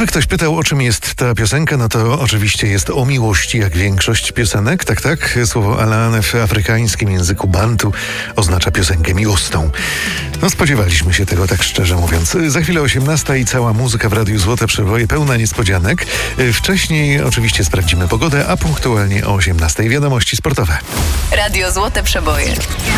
Gdyby ktoś pytał, o czym jest ta piosenka, no to oczywiście jest o miłości, jak większość piosenek. Tak. Słowo Alaane w afrykańskim języku bantu oznacza piosenkę miłosną. No spodziewaliśmy się tego, tak szczerze mówiąc. Za chwilę 18 i cała muzyka w Radiu Złote Przeboje pełna niespodzianek. Wcześniej oczywiście sprawdzimy pogodę, a punktualnie o 18 wiadomości sportowe. Radio Złote Przeboje.